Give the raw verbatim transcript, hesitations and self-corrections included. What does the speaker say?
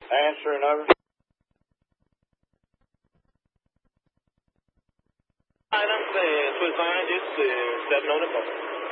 Answer and over. Item uh, Swiss Iron, just uh, stepping on the phone.